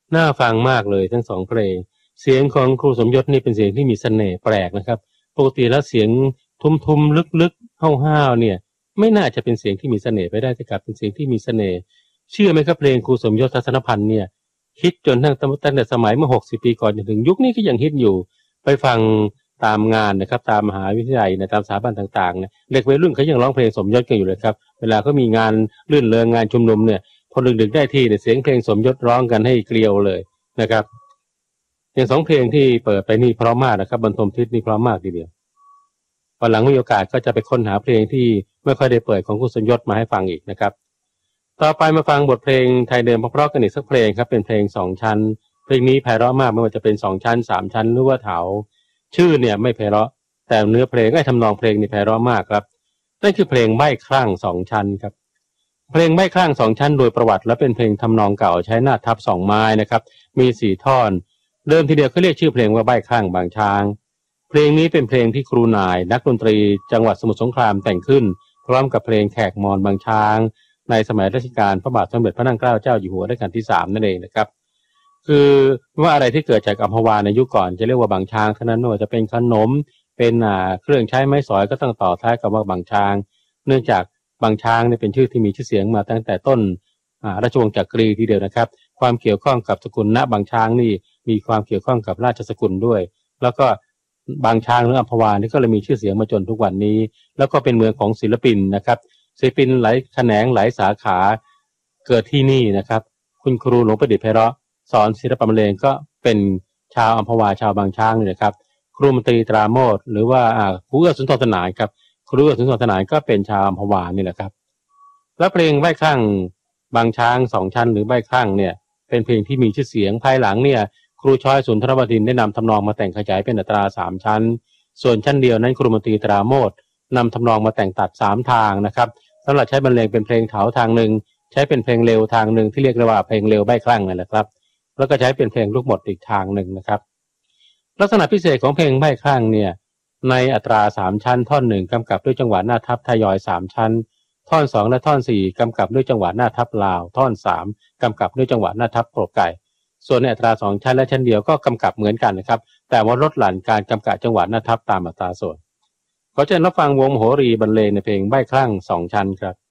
น่าฟังมากเลยทั้งสองเพลงเสียงของครูสมยศนี่เป็นเสียงที่มีเสน่ห์แปลกนะครับปกติแล้วเสียงทุ้มๆลึกๆห้าวๆเนี่ยไม่น่าจะเป็นเสียงที่มีเสน่ห์ไปได้แต่กลับเป็นเสียงที่มีเสน่ห์เชื่อไหมครับเพลงครูสมยศทัศนพันธ์เนี่ยฮิตจนตั้งแต่สมัยเมื่อ60 ปีก่อนจนถึงยุคนี้ก็ยังฮิตอยู่ไปฟังตามงานนะครับตามมหาวิทยาลัยตามสถาบันต่างๆเนี่ยเด็กวัยรุ่นเขายังร้องเพลงสมยศกันอยู่เลยครับเวลาเขามีงานรื่นเริงงานชุมนุมเนี่ยพอดึกๆได้ที่เนี่ยเสียงเพลงสมยศร้องกันให้เกลียวเลยนะครับอย่างสองเพลงที่เปิดไปนี่เพราะมากนะครับบรรทมทิศนี่เพราะมากทีเดียววันหลังมีโอกาสก็จะไปค้นหาเพลงที่ไม่ค่อยได้เปิดของครูสมยศมาให้ฟังอีกนะครับต่อไปมาฟังบทเพลงไทยเดิมเพราะๆกันอีกสักเพลงครับเป็นเพลง2 ชั้นเพลงนี้ไพเราะมากไม่ว่าจะเป็น2 ชั้น3 ชั้นหรือว่าเถาชื่อเนี่ยไม่ไพเราะแต่เนื้อเพลงทำนองเพลงนี่ไพเราะมากครับนั่นคือเพลงใบ้ครั่ง2 ชั้นครับเพลงใบ้ครั่ง2 ชั้นโดยประวัติและเป็นเพลงทำนองเก่าใช้หน้าทับ2 ไม้นะครับมี4 ท่อนเดิมทีเดียวเขาเรียกชื่อเพลงว่าใบ้ครั่งบางช้างเพลงนี้เป็นเพลงที่ครูนายนักดนตรีจังหวัดสมุทรสงครามแต่งขึ้นพร้อมกับเพลงแขกมอญบางช้างในสมัยรัชกาลพระบาทสมเด็จพระนั่งเกล้าเจ้าอยู่หัวรัชกาลที่3นั่นเองนะครับคือว่าอะไรที่เกิดจากอัมพวาในยุคก่อนจะเรียกว่าบางช้างเท่านั้นไม่ว่าจะเป็นขนมเป็นเครื่องใช้ไม้สอยก็ต้องต่อท้ายกับว่าบางช้างเนื่องจากบางช้างนี่เป็นชื่อที่มีชื่อเสียงมาตั้งแต่ต้นราชวงศ์จักรีทีเดียวนะครับความเกี่ยวข้องกับสกุลณบางช้างนี่มีความเกี่ยวข้องกับราชสกุลด้วยแล้วก็บางช้างหรืออัมพวานี่ก็เลยมีชื่อเสียงมาจนทุกวันนี้แล้วก็เป็นเมืองของศิลปินนะครับศิลปินหลายแขนงหลายสาขาเกิดที่นี่นะครับคุณครูหลวงประดิษฐ์ไพเราะสอนศิลปะบรรเลงก็เป็นชาวอัมพวาชาวบางช้างนี่นะครับครูมนตรีตราโมทหรือว่าครูเอื้อสุนทรสนานครับครูเอื้อสุนทรสนานก็เป็นชาวอัมพวานี่แหละครับและเพลงใบ้ครั่งบางช้าง2 ชั้นหรือใบ้ครั่งเนี่ยเป็นเพลงที่มีชื่อเสียงภายหลังเนี่ยครูช้อยสุนทรบดินทร์ได้นำทำนองมาแต่งขยายเป็นอัตรา3 ชั้นส่วนชั้นเดียวนั้นครูมนตรีตราโมทนำทำนองมาแต่งตัด3 ทางนะครับสำหรับใช้บรรเลงเป็นเพลงเถาทางหนึ่งใช้เป็นเพลงเร็วทางหนึ่งที่เรียกว่าเพลงเร็วใบ้ครั่งนั่นแหละครับแล้วก็ใช้เป็นเพลงลูกหมดอีกทางหนึ่งนะครับลักษณะพิเศษของเพลงใบ้ครั่งเนี่ยในอัตรา3 ชั้นท่อน1กำกับด้วยจังหวะหน้าทับทยอย3 ชั้นท่อน2และท่อน4กำกับด้วยจังหวะหน้าทับลาวท่อน3กำกับด้วยจังหวะหน้าทับโปรไก่ส่วนในอัตรา2 ชั้นและชั้นเดียวก็กำกับเหมือนกันนะครับแต่ว่าลดหลั่นการกำกับจังหวะหน้าทับตามอัตราส่วนขอเชิญรับฟังวงมโหรีบรรเลงในเพลงใบ้ครั่ง2 ชั้นครับ